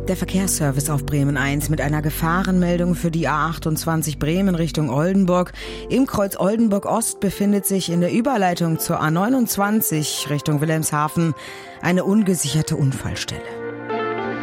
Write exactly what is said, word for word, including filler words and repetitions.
Der Verkehrsservice auf Bremen eins mit einer Gefahrenmeldung für die A achtundzwanzig Bremen Richtung Oldenburg. Im Kreuz Oldenburg Ost befindet sich in der Überleitung zur A neunundzwanzig Richtung Wilhelmshaven eine ungesicherte Unfallstelle.